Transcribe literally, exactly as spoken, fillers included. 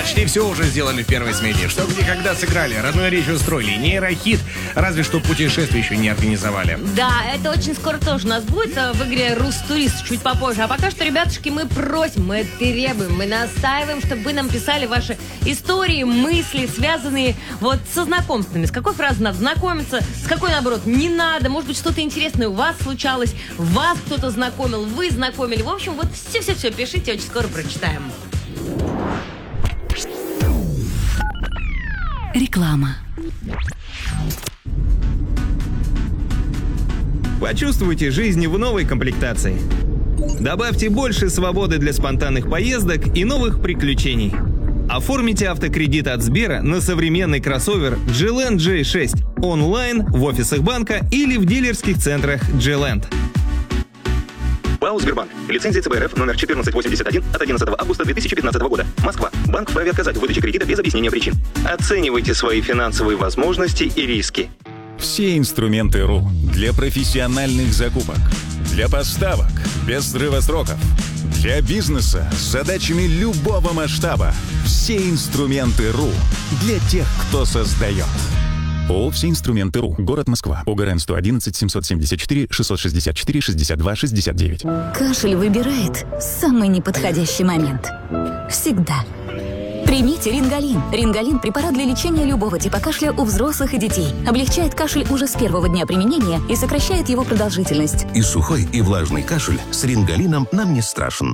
Почти все уже сделали в первой смене. Что где когда сыграли, родную речь устроили, нейрохит, разве что путешествие еще не организовали. Да, это очень скоро тоже у нас будет в игре «Рус-турист» чуть попозже. А пока что, ребятушки, мы просим, мы требуем, мы настаиваем, чтобы вы нам писали ваши истории, мысли, связанные вот со знакомствами. С какой фразой надо знакомиться, с какой, наоборот, не надо. Может быть, что-то интересное у вас случалось, вас кто-то знакомил, вы знакомили. В общем, вот все-все-все пишите, очень скоро прочитаем. Реклама. Почувствуйте жизнь в новой комплектации. Добавьте больше свободы для спонтанных поездок и новых приключений. Оформите автокредит от Сбера на современный кроссовер джи ленд джей шесть онлайн, в офисах банка или в дилерских центрах джи ленд. ПАО «Сбербанк». Лицензия цэ бэ эр эф номер четырнадцать восемьдесят один от одиннадцатого августа две тысячи пятнадцатого года. Москва. Банк вправе отказать в выдаче кредита без объяснения причин. Оценивайте свои финансовые возможности и риски. Все инструменты РУ для профессиональных закупок, для поставок без срыва сроков, для бизнеса с задачами любого масштаба. Все инструменты РУ для тех, кто создает. ООО «Все инструменты РУ». Город Москва. ОГРН сто одиннадцать семьсот семьдесят четыре шестьсот шестьдесят четыре шестьдесят два шестьдесят девять. Кашель выбирает самый неподходящий момент. Всегда. Примите Рингалин. Рингалин – препарат для лечения любого типа кашля у взрослых и детей. Облегчает кашель уже с первого дня применения и сокращает его продолжительность. И сухой, и влажный кашель с Рингалином нам не страшен.